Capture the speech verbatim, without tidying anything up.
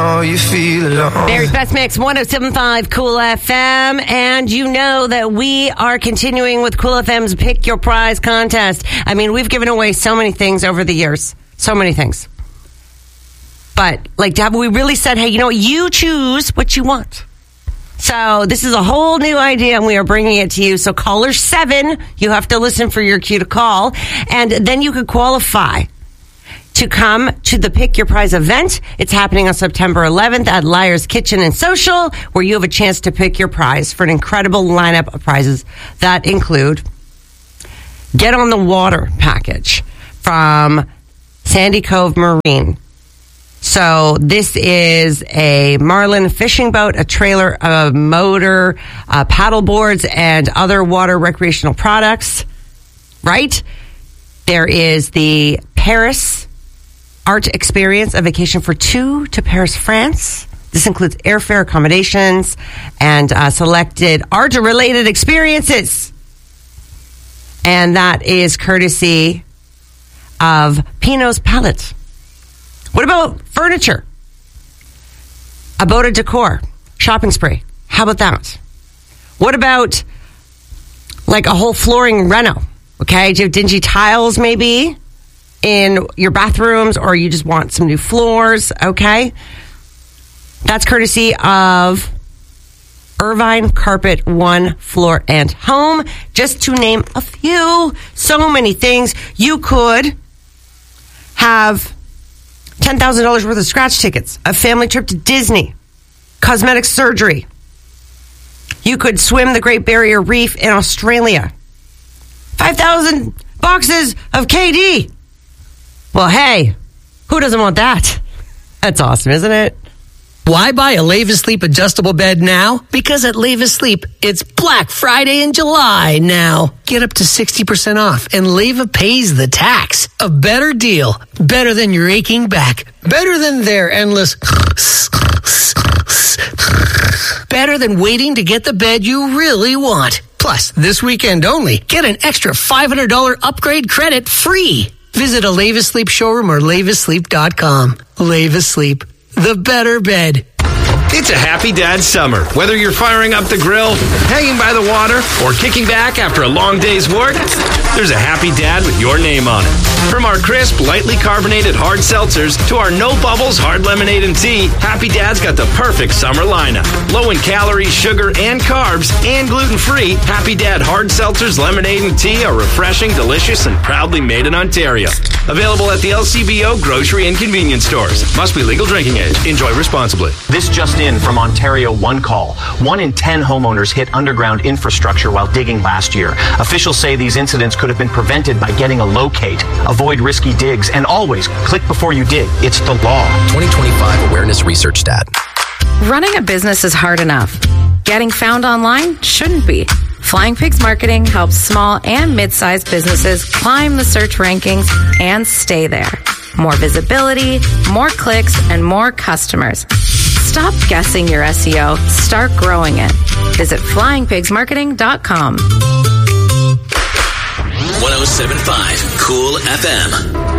Oh, you feel alone. Mary's Best Mix, one oh seven point five Cool F M. And you know that we are continuing with Cool F M's Pick Your Prize contest. I mean, we've given away so many things over the years. So many things. But, like, have we really said, hey, you know what? You choose what you want. So this is a whole new idea, and we are bringing it to you. So caller seven, you have to listen for your cue to call. And then you could qualify to come to the Pick Your Prize event. It's happening on September eleventh at Liar's Kitchen and Social, where you have a chance to pick your prize for an incredible lineup of prizes that include Get on the Water package from Sandy Cove Marine. So this is a Marlin fishing boat, a trailer, a motor, uh, paddle boards, and other water recreational products, right? There is the Paris Art Experience, a vacation for two to Paris, France. This includes airfare, accommodations, and uh, selected art-related experiences. And that is courtesy of Pino's Palette. What about furniture? A boat of decor, shopping spree. How about that? What about like a whole flooring reno? Okay, do you have dingy tiles maybe in your bathrooms, or you just want some new floors? Okay, that's courtesy of Irvine Carpet One Floor and Home, just to name a few. So many things. You could have ten thousand dollars worth of scratch tickets, a family trip to Disney, cosmetic surgery. You could swim the Great Barrier Reef in Australia. five thousand boxes of K D. Well, hey, who doesn't want that? That's awesome, isn't it? Why buy a Leva Sleep adjustable bed now? Because at Leva Sleep, it's Black Friday in July now. Get up to sixty percent off, and Leva pays the tax. A better deal. Better than your aching back. Better than their endless... Better than waiting to get the bed you really want. Plus, this weekend only, get an extra five hundred dollars upgrade credit free. Visit a Leva Sleep showroom or leva sleep dot com. Leva Sleep. The better bed. It's a happy dad summer. Whether you're firing up the grill, hanging by the water, or kicking back after a long day's work, there's a happy dad with your name on it. From our crisp, lightly carbonated hard seltzers to our no bubbles hard lemonade and tea, Happy Dad's got the perfect summer lineup. Low in calories, sugar, and carbs, and gluten-free, Happy Dad hard seltzers, lemonade, and tea are refreshing, delicious, and proudly made in Ontario. Available at the L C B O grocery and convenience stores. Must be legal drinking age. Enjoy responsibly. This just in from Ontario One Call. One in ten homeowners hit underground infrastructure while digging last year. Officials say these incidents could have been prevented by getting a locate. Avoid risky digs, and always click before you dig. It's the law. twenty twenty-five Awareness Research Stat. Running a business is hard enough. Getting found online shouldn't be. Flying Pigs Marketing helps small and mid-sized businesses climb the search rankings and stay there. More visibility, more clicks, and more customers. Stop guessing your S E O. Start growing it. Visit flying pigs marketing dot com. one oh seven point five Cool F M.